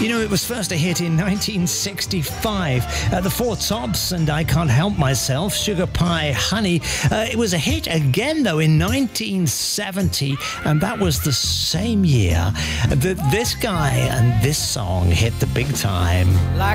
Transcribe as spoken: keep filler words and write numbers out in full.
You know, it was first a hit in nineteen sixty-five. Uh, the Four Tops and I Can't Help Myself, Sugar Pie Honey. Uh, it was a hit again, though, in nineteen seventy, and that was the same year that this guy and this song hit the big time.